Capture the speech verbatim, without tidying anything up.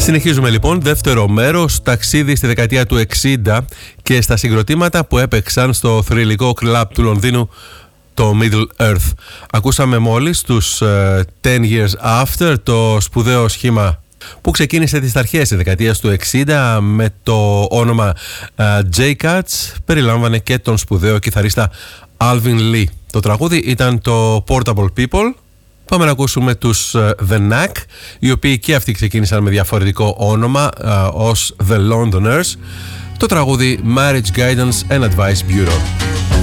Συνεχίζουμε λοιπόν δεύτερο μέρος, ταξίδι στη δεκαετία του εξήντα και στα συγκροτήματα που έπαιξαν στο θρυλικό κλαμπ του Λονδίνου, το Middle Earth. Ακούσαμε μόλις τους uh, ten years after, το σπουδαίο σχήμα που ξεκίνησε τις αρχές της δεκαετίας του εξήντα με το όνομα uh, J-Cats, περιλάμβανε και τον σπουδαίο κιθαρίστα Alvin Lee. Το τραγούδι ήταν το Portable People. Πάμε να ακούσουμε τους uh, The Knack, οι οποίοι και αυτοί ξεκίνησαν με διαφορετικό όνομα uh, ως The Londoners. Το τραγούδι Marriage Guidance and Advice Bureau.